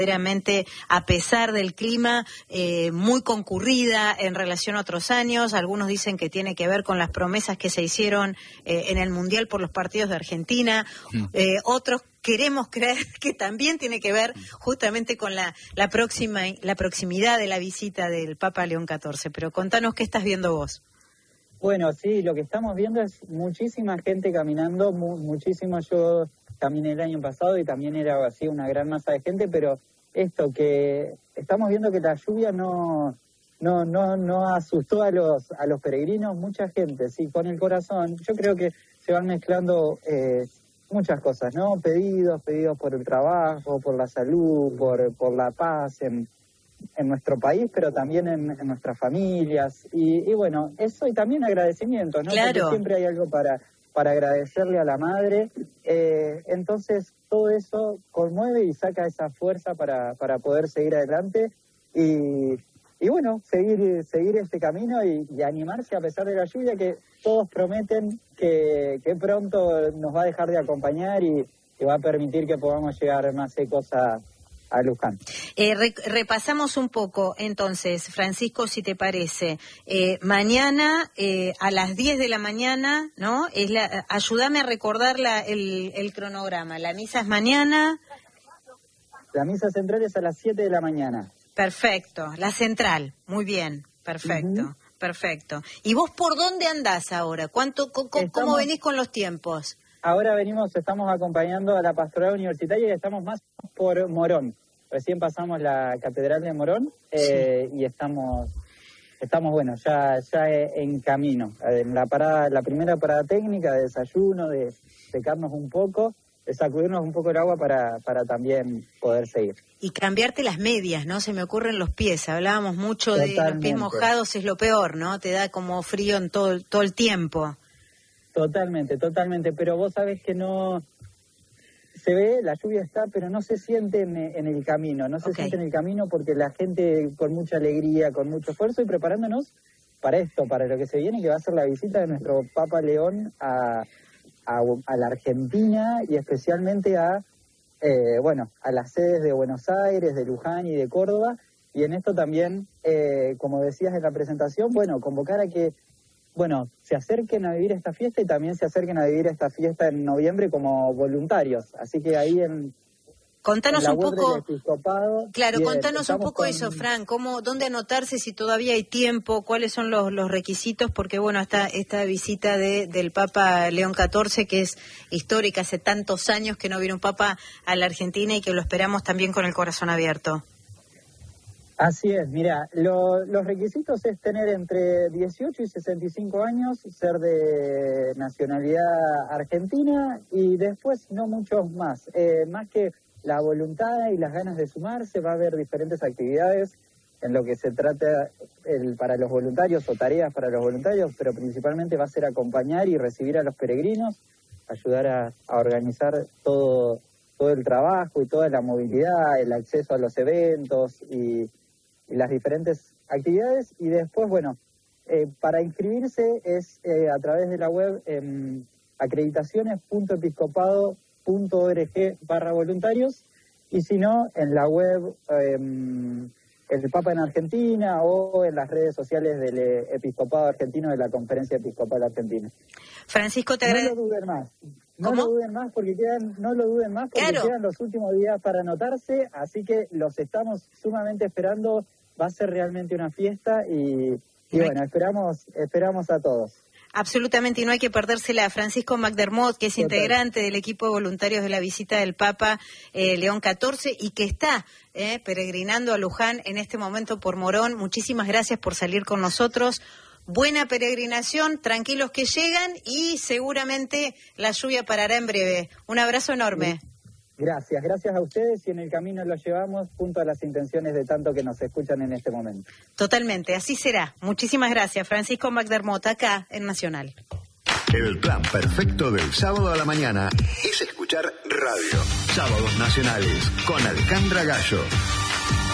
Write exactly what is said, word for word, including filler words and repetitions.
verdaderamente, a pesar del clima, eh, muy concurrida en relación a otros años. Algunos dicen que tiene que ver con las promesas que se hicieron eh, en el Mundial por los partidos de Argentina. Mm. Eh, otros queremos creer que también tiene que ver justamente con la, la próxima la proximidad de la visita del Papa León catorce. Pero contanos qué estás viendo vos. Bueno, sí, lo que estamos viendo es muchísima gente caminando, mu muchísimo. Yo caminé el año pasado y también era así una gran masa de gente, pero esto que estamos viendo que la lluvia no no no no asustó a los a los peregrinos, mucha gente, sí, con el corazón. Yo creo que se van mezclando eh, muchas cosas, ¿no? Pedidos, pedidos por el trabajo, por la salud, por por la paz en en nuestro país, pero también en, en nuestras familias, y, y bueno, eso y también agradecimiento, ¿no? Claro. Porque siempre hay algo para, para agradecerle a la madre, eh, entonces todo eso conmueve y saca esa fuerza para, para poder seguir adelante, y, y bueno, seguir, seguir este camino y, y animarse a pesar de la lluvia, que todos prometen que, que pronto nos va a dejar de acompañar y, y va a permitir que podamos llegar más secos a a Luján. Eh, re repasamos un poco, entonces, Francisco, si te parece. Eh, mañana, eh, a las diez de la mañana, ¿no? Es la, ayúdame a recordar la, el, el cronograma. La misa es mañana. La misa central es a las siete de la mañana. Perfecto. La central. Muy bien. Perfecto. Uh-huh. Perfecto. ¿Y vos por dónde andás ahora? ¿Cuánto, co, Estamos... ¿Cómo venís con los tiempos? Ahora venimos, estamos acompañando a la pastoral universitaria y estamos más por Morón. Recién pasamos la catedral de Morón eh, sí. y estamos, estamos bueno, ya ya en camino. En la parada, la primera parada técnica de desayuno, de secarnos un poco, de sacudirnos un poco el agua para, para también poder seguir. Y cambiarte las medias, ¿no? Se me ocurren los pies. Hablábamos mucho Totalmente. de los pies mojados, es lo peor, ¿no? Te da como frío en todo, todo el tiempo. Totalmente, totalmente, pero vos sabés que no, se ve, la lluvia está, pero no se siente en, en el camino, no se okay. siente en el camino porque la gente con mucha alegría, con mucho esfuerzo y preparándonos para esto, para lo que se viene, que va a ser la visita de nuestro Papa León a, a, a la Argentina y especialmente a, eh, bueno, a las sedes de Buenos Aires, de Luján y de Córdoba, y en esto también, eh, como decías en la presentación, bueno, convocar a que bueno, se acerquen a vivir esta fiesta y también se acerquen a vivir esta fiesta en noviembre como voluntarios. Así que ahí en, contanos en la un web poco, del episcopado... Claro, bien, contanos un poco con... eso, Fran, cómo, dónde anotarse, si todavía hay tiempo, cuáles son los, los requisitos, porque bueno, esta, esta visita de, del Papa León catorce, que es histórica, hace tantos años que no viene un Papa a la Argentina y que lo esperamos también con el corazón abierto. Así es, mira, lo, los requisitos es tener entre dieciocho y sesenta y cinco años, ser de nacionalidad argentina y después no muchos más. Eh, más que la voluntad y las ganas de sumarse, va a haber diferentes actividades en lo que se trata el, para los voluntarios o tareas para los voluntarios, pero principalmente va a ser acompañar y recibir a los peregrinos, ayudar a, a organizar todo, todo el trabajo y toda la movilidad, el acceso a los eventos y... y las diferentes actividades, y después, bueno, eh, para inscribirse es eh, a través de la web eh, acreditaciones punto episcopado punto org barra voluntarios, y si no, en la web eh, El Papa en Argentina o en las redes sociales del Episcopado Argentino de la Conferencia Episcopal Argentina. Francisco, te agradezco. No lo duden más. No ¿Cómo? lo duden más porque quedan, no lo duden más porque claro. quedan los últimos días para anotarse, así que los estamos sumamente esperando. Va a ser realmente una fiesta y, y no bueno, esperamos, esperamos a todos. Absolutamente, y no hay que perdérsela. Francisco McDermott, que es Total. integrante del equipo de voluntarios de la visita del Papa eh, León catorce y que está eh, peregrinando a Luján en este momento por Morón. Muchísimas gracias por salir con nosotros. Buena peregrinación, tranquilos que llegan y seguramente la lluvia parará en breve. Un abrazo enorme. Sí. Gracias, gracias a ustedes y en el camino lo llevamos junto a las intenciones de tanto que nos escuchan en este momento. Totalmente, así será. Muchísimas gracias, Francisco McDermott, acá en Nacional. El plan perfecto del sábado a la mañana es escuchar radio. Sábados Nacionales con Alejandra Gallo.